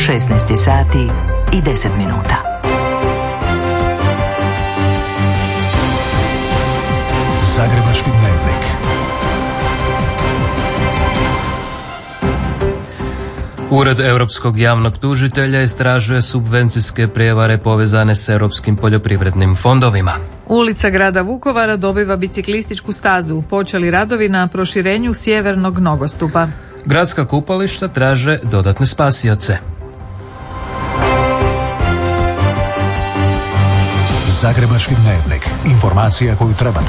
16 sati i 10 minuta. Zagrebački dnevnik. Ured Europskog javnog tužitelja istražuje subvencijske prijevare povezane s europskim poljoprivrednim fondovima. Ulica grada Vukovara dobiva biciklističku stazu. Počeli radovi na proširenju sjevernog nogostupa. Gradska kupališta traže dodatne spasioce. Zagrebački dnevnik. Informacija koju trebate.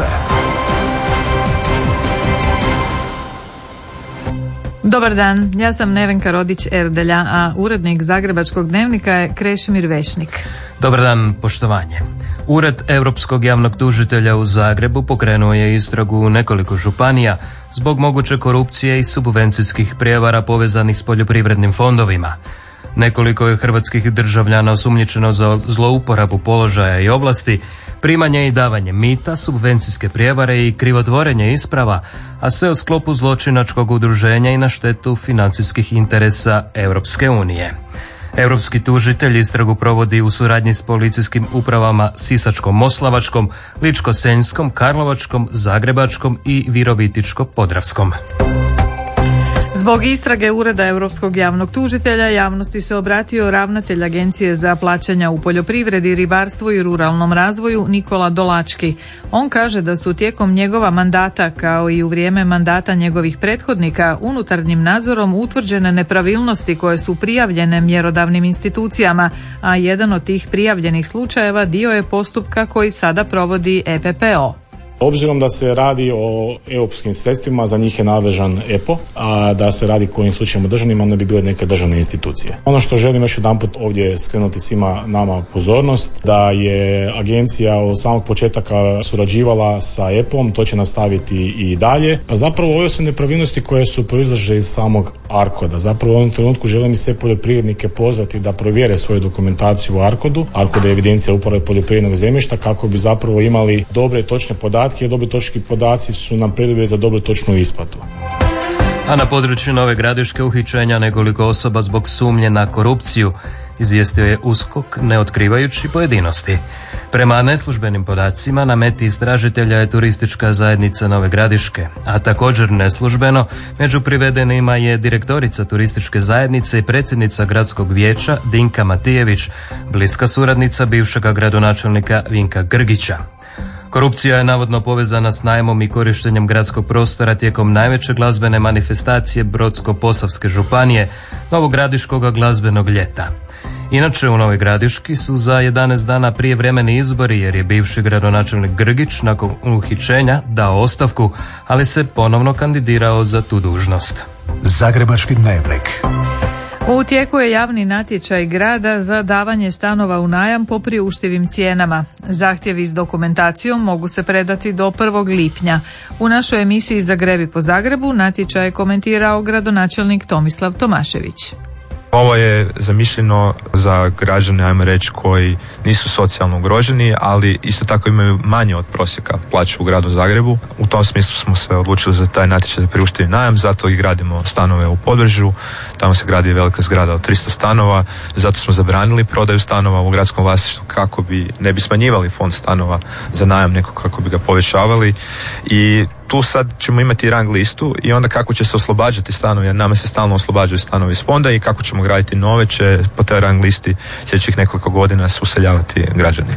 Dobar dan, ja sam Nevenka Rodić-Erdelja, a urednik Zagrebačkog dnevnika je Krešimir Vešnik. Dobar dan, poštovanje. Ured Europskog javnog tužitelja u Zagrebu pokrenuo je istragu u nekoliko županija zbog moguće korupcije i subvencijskih prijevara povezanih s poljoprivrednim fondovima. Nekoliko je hrvatskih državljana osumnjičeno za zlouporabu položaja i ovlasti, primanje i davanje mita, subvencijske prijevare i krivotvorenje isprava, a sve u sklopu zločinačkog udruženja i na štetu financijskih interesa Europske unije. Europski tužitelj istragu provodi u suradnji s policijskim upravama Sisačko-moslavačkom, Ličko-senjskom, Karlovačkom, Zagrebačkom i Virovitičko-podravskom. Zbog istrage Ureda Europskog javnog tužitelja javnosti se obratio ravnatelj Agencije za plaćanja u poljoprivredi, ribarstvu i ruralnom razvoju Nikola Dolački. On kaže da su tijekom njegova mandata, kao i u vrijeme mandata njegovih prethodnika, unutarnjim nadzorom utvrđene nepravilnosti koje su prijavljene mjerodavnim institucijama, a jedan od tih prijavljenih slučajeva dio je postupka koji sada provodi EPPO. Obzirom da se radi o europskim sredstvima, za njih je nadležan EPO, a da se radi kojim slučajima državnim, onda bi bile neke državne institucije. Ono što želim još jedanput ovdje skrenuti svima nama pozornost, da je agencija od samog početaka surađivala sa EPO-om, to će nastaviti i dalje. Pa zapravo ove su nepravilnosti koje su proizašle iz samog ARKOD-a. Zapravo u ovom trenutku želim i sve poljoprivrednike pozvati da provjere svoju dokumentaciju u ARKOD-u. ARKOD je evidencija uporabe poljoprivrednog zemljišta, kako bi zapravo imali dobre i točne podatke, jer dobri točki podaci su nam preduvjet za dobru točnu isplatu. A na području Nove Gradiške uhićenja nekoliko osoba zbog sumnje na korupciju, izvijestio je USKOK ne otkrivajući pojedinosti. Prema neslužbenim podacima na meti istražitelja je turistička zajednica Nove Gradiške, a također neslužbeno među privedenima je direktorica turističke zajednice i predsjednica gradskog vijeća Dinka Matijević, bliska suradnica bivšega gradonačelnika Vinka Grgića. Korupcija je navodno povezana s najmom i korištenjem gradskog prostora tijekom najveće glazbene manifestacije Brodsko-posavske županije, Novogradiškog glazbenog ljeta. Inače, u Novoj Gradiški su za 11 dana prijevremeni izbori, jer je bivši gradonačelnik Grgić nakon uhićenja dao ostavku, ali se ponovno kandidirao za tu dužnost. Zagrebački dnevnik. U tijeku je javni natječaj grada za davanje stanova u najam po priuštivim cijenama. Zahtjevi s dokumentacijom mogu se predati do 1. lipnja. U našoj emisiji Zagrebi po Zagrebu natječaj je komentirao gradonačelnik Tomislav Tomašević. Ovo je zamišljeno za građane, ajmo reći, koji nisu socijalno ugroženi, ali isto tako imaju manje od prosjeka plaću u gradu Zagrebu. U tom smislu smo se odlučili za taj natječaj za priuštivi najam, zato i gradimo stanove u Podbrežju. Tamo se gradi velika zgrada od 300 stanova, zato smo zabranili prodaju stanova u gradskom vlasništvu kako ne bi smanjivali fond stanova za najam, nego kako bi ga povećavali. I tu sad ćemo imati rang listu i onda kako će se oslobađati stanovi, jer nama se stalno oslobađaju stanovi iz fonda, i kako ćemo graditi nove će po toj rang listi sljedećih nekoliko godina se useljavati građani.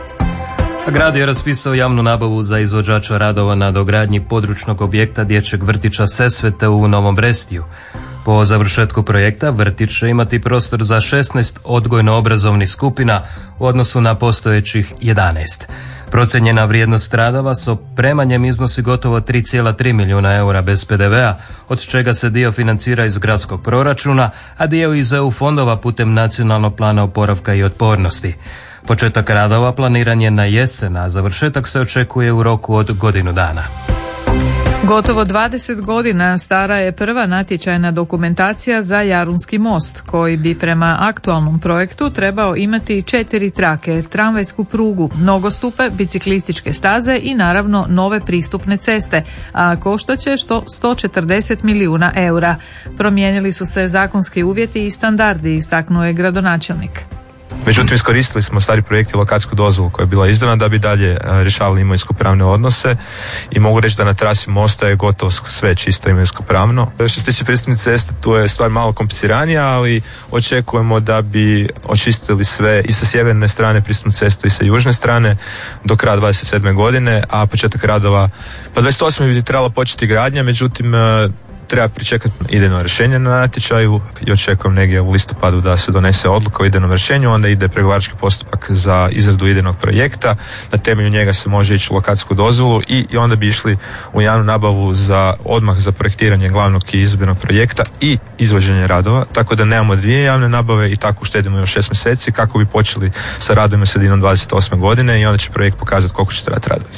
Grad je raspisao javnu nabavu za izvođača radova na dogradnji područnog objekta dječjeg vrtića Sesvete u Novom Brestiju. Po završetku projekta vrtić će imati prostor za 16 odgojno-obrazovnih skupina u odnosu na postojećih 11. Procijenjena vrijednost radova s opremanjem iznosi gotovo 3,3 milijuna eura bez PDV-a, od čega se dio financira iz gradskog proračuna, a dio iz EU fondova putem Nacionalnog plana oporavka i otpornosti. Početak radova planiran je na jesen, a završetak se očekuje u roku od godinu dana. Gotovo 20 godina stara je prva natječajna dokumentacija za Jarunski most, koji bi prema aktualnom projektu trebao imati 4 trake, tramvajsku prugu, nogostupe, biciklističke staze i naravno nove pristupne ceste, a koštaće 140 milijuna eura. Promijenili su se zakonski uvjeti i standardi, istaknuo je gradonačelnik. Međutim, iskoristili smo stari projekt i lokacijsku dozvolu koja je bila izdana da bi dalje rješavali imovinsko-pravne odnose i mogu reći da na trasi mosta je gotovo sve čisto imovinsko-pravno. Što se tiče pristupne ceste, tu je stvar malo kompliciranija, ali očekujemo da bi očistili sve i sa sjeverne strane pristupnu cestu i sa južne strane do kraja 27. godine, a početak radova, pa 28. bi trebala početi gradnja, međutim treba pričekati idejno rješenje na natječaju i očekujem negdje u listopadu da se donese odluka o idejnom rješenju, onda ide pregovarački postupak za izradu idejnog projekta, na temelju njega se može ići u lokacijsku dozvolu i onda bi išli u javnu nabavu odmah za projektiranje glavnog i izvedbenog projekta i izvođenje radova, tako da nemamo 2 javne nabave i tako uštedimo još 6 mjeseci kako bi počeli sa radovima sredinom 28. godine i onda će projekt pokazati koliko će trajati radovi.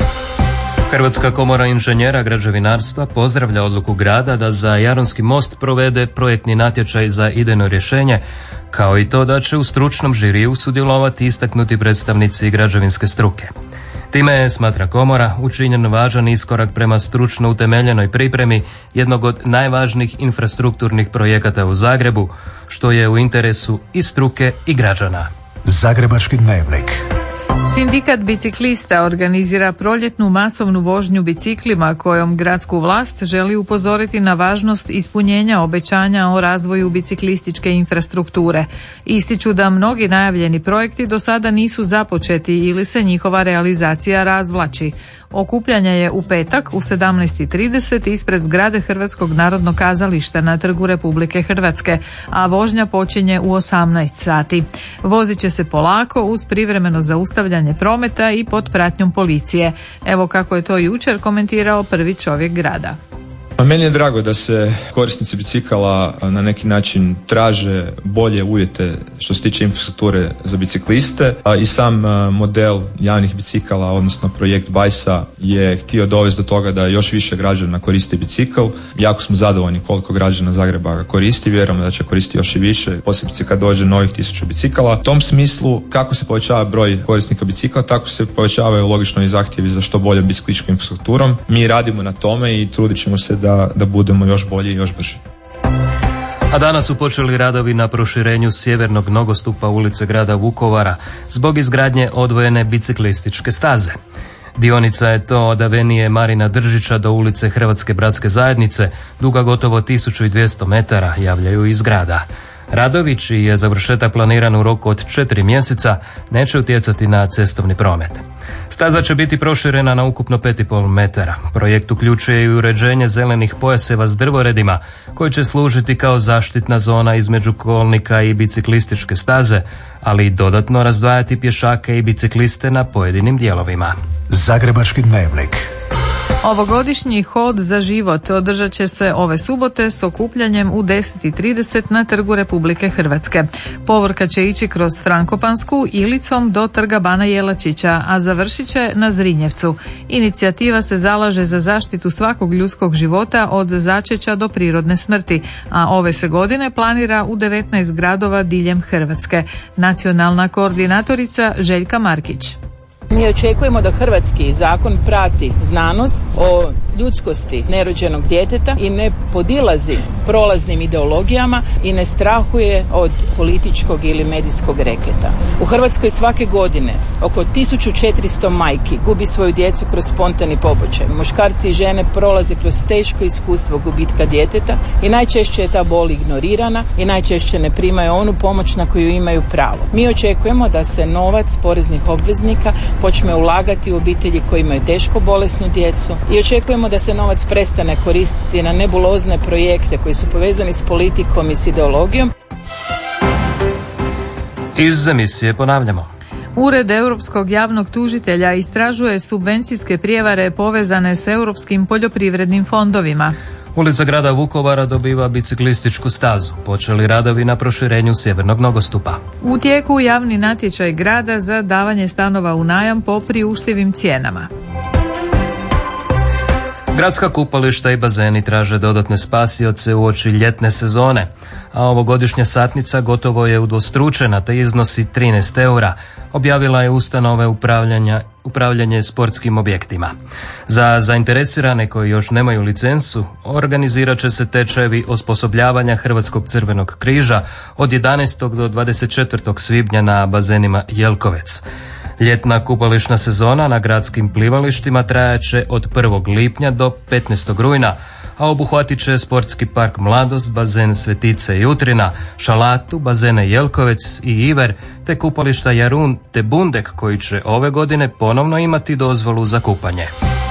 Hrvatska komora inženjera građevinarstva pozdravlja odluku grada da za Jarunski most provede projektni natječaj za idejno rješenje, kao i to da će u stručnom žiriju sudjelovati istaknuti predstavnici građevinske struke. Time je, smatra komora, učinjen važan iskorak prema stručno utemeljenoj pripremi jednog od najvažnijih infrastrukturnih projekata u Zagrebu, što je u interesu i struke i građana. Zagrebački dnevnik. Sindikat biciklista organizira proljetnu masovnu vožnju biciklima kojom gradsku vlast želi upozoriti na važnost ispunjenja obećanja o razvoju biciklističke infrastrukture. Ističu da mnogi najavljeni projekti do sada nisu započeti ili se njihova realizacija razvlači. Okupljanje je u petak u 17:30 ispred zgrade Hrvatskog narodnog kazališta na Trgu Republike Hrvatske, a vožnja počinje u 18 sati. Vozit će se polako uz privremeno zaustavljanje prometa i pod pratnjom policije. Evo kako je to jučer komentirao prvi čovjek grada. Meni je drago da se korisnici bicikala na neki način traže bolje uvjete što se tiče infrastrukture za bicikliste, a i sam model javnih bicikala, odnosno projekt Bajsa, je htio dovesti do toga da još više građana koristi bicikl. Jako smo zadovoljni koliko građana Zagreba ga koristi, vjerujemo da će koristiti još i više, posebice kad dođe novih 1000 bicikala. U tom smislu, kako se povećava broj korisnika bicikla, tako se povećavaju logično i zahtjevi za što boljom biciklističkom infrastrukturom. Mi radimo na tome i trudit ćemo se da budemo još bolji i još brži. A danas su počeli radovi na proširenju sjevernog nogostupa ulice grada Vukovara zbog izgradnje odvojene biciklističke staze. Dionica je to od avenije Marina Držića do ulice Hrvatske bratske zajednice, duga gotovo 1200 metara, javljaju iz grada. Radovi, čiji je završetak planiran u roku od 4 mjeseca, neće utjecati na cestovni promet. Staza će biti proširena na ukupno 5,5 metara. Projekt uključuje i uređenje zelenih pojaseva s drvoredima, koji će služiti kao zaštitna zona između kolnika i biciklističke staze, ali i dodatno razdvajati pješake i bicikliste na pojedinim dijelovima. Zagrebački dnevnik. Ovogodišnji hod za život održat će se ove subote s okupljanjem u 10:30 na Trgu Republike Hrvatske. Povorka će ići kroz Frankopansku Ilicom do Trga Bana Jelačića, a završit će na Zrinjevcu. Inicijativa se zalaže za zaštitu svakog ljudskog života od začeća do prirodne smrti, a ove se godine planira u 19 gradova diljem Hrvatske. Nacionalna koordinatorica Željka Markić. Mi očekujemo da hrvatski zakon prati znanost o ljudskosti nerođenog djeteta i ne podilazi prolaznim ideologijama i ne strahuje od političkog ili medijskog reketa. U Hrvatskoj svake godine oko 1400 majki gubi svoju djecu kroz spontani pobačaj. Muškarci i žene prolaze kroz teško iskustvo gubitka djeteta i najčešće je ta bol ignorirana i najčešće ne primaju onu pomoć na koju imaju pravo. Mi očekujemo da se novac poreznih obveznika počne ulagati u obitelji koji imaju teško bolesnu djecu i očekujemo da se novac prestane koristiti na nebulozne projekte koji su povezani s politikom i s ideologijom. Iz emisije ponavljamo. Ured Europskog javnog tužitelja istražuje subvencijske prijevare povezane s europskim poljoprivrednim fondovima. Ulica grada Vukovara dobiva biciklističku stazu. Počeli radovi na proširenju sjevernog nogostupa. U tijeku javni natječaj grada za davanje stanova u najam po priuštivim cijenama. Gradska kupališta i bazeni traže dodatne spasioce uoči ljetne sezone, a ovogodišnja satnica gotovo je udvostručena te iznosi 13 eura, objavila je ustanove upravljanje sportskim objektima. Za zainteresirane koji još nemaju licencu, organizirat će se tečajevi osposobljavanja Hrvatskog crvenog križa od 11. do 24. svibnja na bazenima Jelkovec. Ljetna kupališna sezona na gradskim plivalištima trajaće od 1. lipnja do 15. rujna, a obuhvatit će sportski park Mladost, bazen Svetice i Utrina, Šalatu, bazene Jelkovec i Iver, te kupališta Jarun te Bundek koji će ove godine ponovno imati dozvolu za kupanje.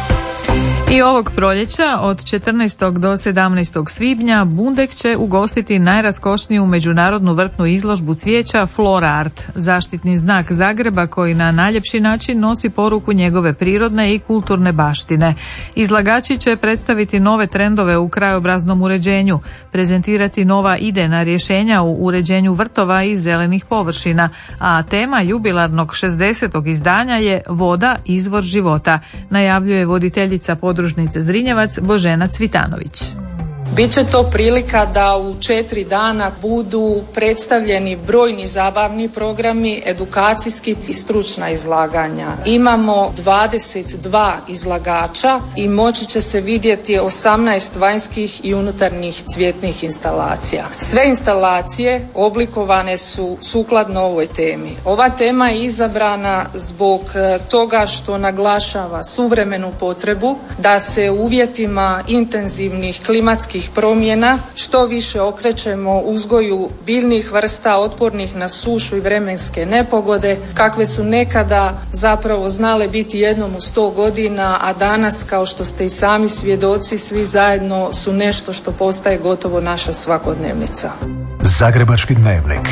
I ovog proljeća od 14. do 17. svibnja Bundek će ugostiti najraskošniju međunarodnu vrtnu izložbu cvijeća Flora Art, zaštitni znak Zagreba koji na najljepši način nosi poruku njegove prirodne i kulturne baštine. Izlagači će predstaviti nove trendove u krajobraznom uređenju, prezentirati nova idejna rješenja u uređenju vrtova i zelenih površina, a tema jubilarnog 60. izdanja je Voda, izvor života, najavljuje voditeljica podružnice Zrinjevac Božena Cvitanović. Biće to prilika da u 4 dana budu predstavljeni brojni zabavni programi, edukacijski i stručna izlaganja. Imamo 22 izlagača i moći će se vidjeti 18 vanjskih i unutarnjih cvjetnih instalacija. Sve instalacije oblikovane su sukladno ovoj temi. Ova tema je izabrana zbog toga što naglašava suvremenu potrebu da se u uvjetima intenzivnih klimatskih promjena što više okrećemo uzgoju biljnih vrsta otpornih na sušu i vremenske nepogode, kakve su nekada zapravo znale biti jednom u 100 godina, a danas, kao što ste i sami svjedoci, svi zajedno su nešto što postaje gotovo naša svakodnevnica. Zagrebački dnevnik.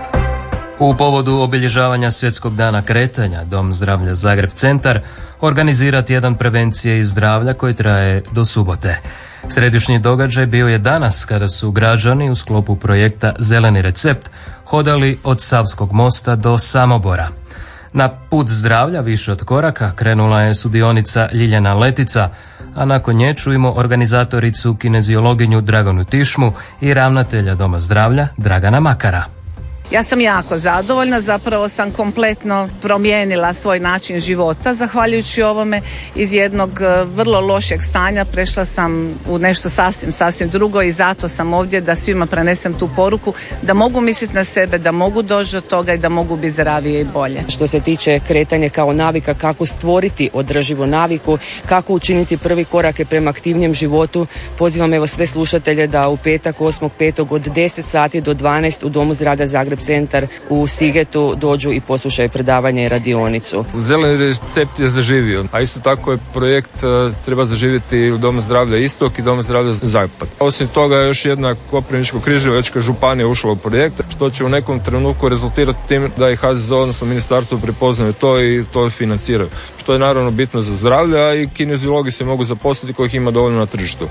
U povodu obilježavanja Svjetskog dana kretanja, Dom zdravlja Zagreb Centar organizira tjedan prevencije i zdravlja koji traje do subote. Središnji događaj bio je danas kada su građani u sklopu projekta Zeleni recept hodali od Savskog mosta do Samobora. Na put zdravlja više od koraka krenula je sudionica Ljiljana Letica, a nakon nje čujemo organizatoricu kineziologinju Draganu Tišmu i ravnatelja Doma zdravlja Dragana Makara. Ja sam jako zadovoljna, zapravo sam kompletno promijenila svoj način života zahvaljujući ovome. Iz jednog vrlo lošeg stanja prešla sam u nešto sasvim drugo i zato sam ovdje da svima prenesem tu poruku da mogu misliti na sebe, da mogu doći do toga i da mogu biti zdravije i bolje. Što se tiče kretanja kao navika, kako stvoriti održivu naviku, kako učiniti prvi korake prema aktivnijem životu, pozivam evo sve slušatelje da u petak 8.5. od 10 sati do 12 u Domu zdravlja Zagreb Centar u Sigetu dođu i poslušaju predavanje i radionicu. Zeleni recept je zaživio, a isto tako je projekt treba zaživjeti u Domu zdravlja Istok i Domu zdravlja Zapad. Osim toga još jedna Koprivničko-križevačka županija ušla u projekt, što će u nekom trenutku rezultirati tim da i HZZO, odnosno ministarstvo, prepoznaju to i to financiraju. Što je naravno bitno za zdravlje, a i kineziologi se mogu zaposliti kojih ima dovoljno na tržištu.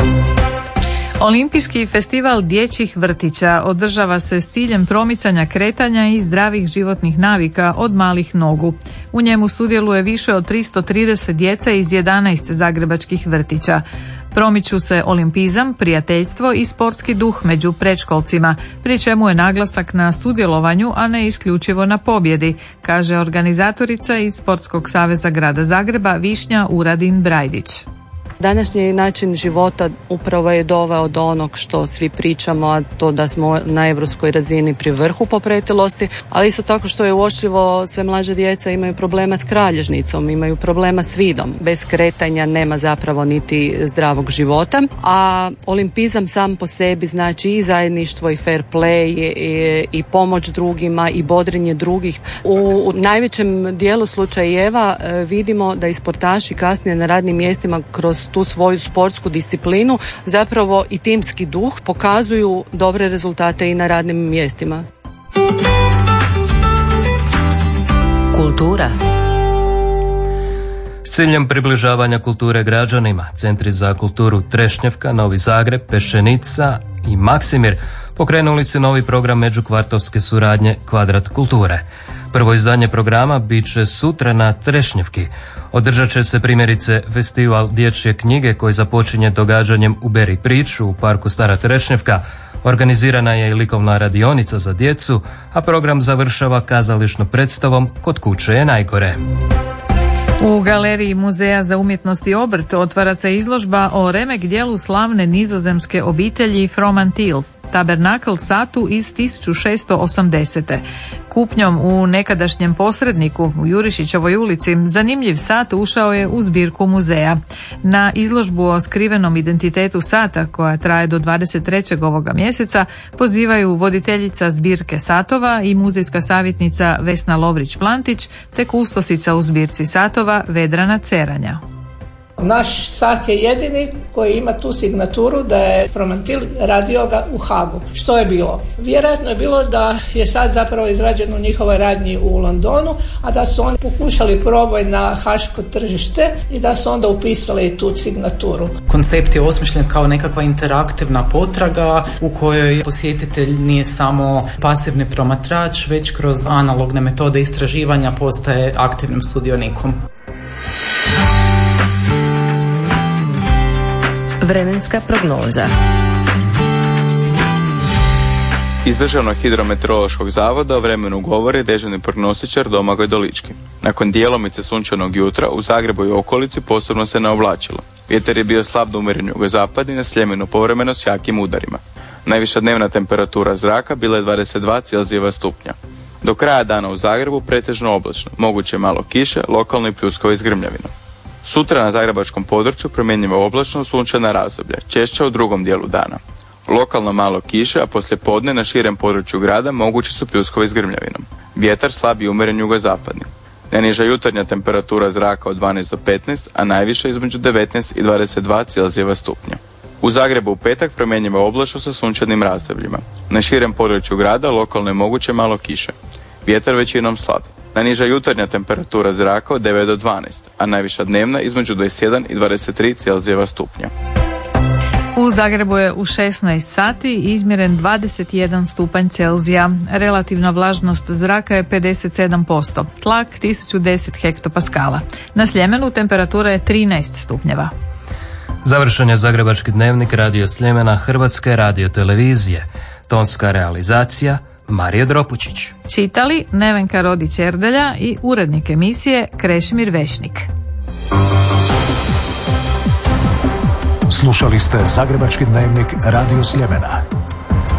Olimpijski festival dječjih vrtića održava se s ciljem promicanja kretanja i zdravih životnih navika od malih nogu. U njemu sudjeluje više od 330 djece iz 11 zagrebačkih vrtića. Promiču se olimpizam, prijateljstvo i sportski duh među predškolcima, pri čemu je naglasak na sudjelovanju, a ne isključivo na pobjedi, kaže organizatorica iz Sportskog saveza grada Zagreba Višnja Uradin Brajdić. Današnji način života upravo je doveo do onog što svi pričamo, a to da smo na europskoj razini pri vrhu po pretilosti, ali isto tako što je uočljivo, sve mlađe djeca imaju problema s kralježnicom, imaju problema s vidom. Bez kretanja nema zapravo niti zdravog života, a olimpizam sam po sebi znači i zajedništvo i fair play i pomoć drugima i bodrenje drugih. U najvećem dijelu slučajeva vidimo da i sportaši kasnije na radnim mjestima kroz tu svoju sportsku disciplinu zapravo i timski duh pokazuju dobre rezultate i na radnim mjestima. Kultura. S ciljem približavanja kulture građanima, Centri za kulturu Trešnjevka, Novi Zagreb, Pešćenica i Maksimir pokrenuli su novi program međukvartovske suradnje Kvadrat kulture. Prvo izdanje programa bit će sutra na Trešnjevki. Održat će se primjerice festival dječje knjige koji započinje događanjem Uberi priču u parku Stara Trešnjevka. Organizirana je i likovna radionica za djecu, a program završava kazališnom predstavom Kod kuće je najgore. U galeriji Muzeja za umjetnost i obrt otvara se izložba o remek dijelu slavne nizozemske obitelji Fromentil, tabernakl satu iz 1680. Kupnjom u nekadašnjem posredniku u Jurišićevoj ulici zanimljiv sat ušao je u zbirku muzeja. Na izložbu o skrivenom identitetu sata, koja traje do 23. ovoga mjeseca, pozivaju voditeljica zbirke satova i muzejska savjetnica Vesna Lovrić-Plantić te kustosica u zbirci satova Vedrana Ceranja. Naš sat je jedini koji ima tu signaturu da je Fromentil radio ga u Hagu. Što je bilo? Vjerojatno je bilo da je sat zapravo izrađen u njihovoj radnji u Londonu, a da su oni pokušali proboj na haško tržište i da su onda upisali tu signaturu. Koncept je osmišljen kao nekakva interaktivna potraga u kojoj posjetitelj nije samo pasivni promatrač, već kroz analogne metode istraživanja postaje aktivnim sudionikom. Vremenska prognoza. Iz Državnog hidrometeorološkog zavoda o vremenu govori dežurni prognostičar Domagoj Dolički. Nakon djelomice sunčanog jutra u Zagrebu i okolici postupno se naoblačilo. Vjetar je bio slab do umjeren jugozapadni, na Sljemenu povremeno s jakim udarima. Najviša dnevna temperatura zraka bila je 22 Celzijeva stupnja. Do kraja dana u Zagrebu pretežno oblačno, moguće malo kiše, lokalno i pljuskove s grmljavinom. Sutra na zagrebačkom području promjenjivo oblačno sunčana razdoblja, češća u drugom dijelu dana. Lokalno malo kiše, a poslije podne na širem području grada mogući su pljuskovi s grmljavinom. Vjetar slab i umjeren jugozapadni. Najniža jutarnja temperatura zraka od 12 do 15, a najviša između 19 i 22 Celzijeva stupnja. U Zagrebu u petak promjenjivo oblačno sa sunčanim razdobljima. Na širem području grada lokalno je moguće malo kiše. Vjetar većinom slab. Najniža jutarnja temperatura zraka od 9 do 12, a najviša dnevna između 21 i 23 Celzijeva stupnja. U Zagrebu je u 16 sati izmjeren 21 stupanj Celzija. Relativna vlažnost zraka je 57%. Tlak 1010 hektopaskala. Na Sljemenu temperatura je 13 stupnjeva. Završen je Zagrebački dnevnik Radio Sljemena Hrvatske radiotelevizije. Tonska realizacija Marija Dropučić. Čitali Nevenka Rodić-Erdelja i urednik emisije Krešimir Vešnik. Slušali ste Zagrebački dnevnik Radio Sljemena.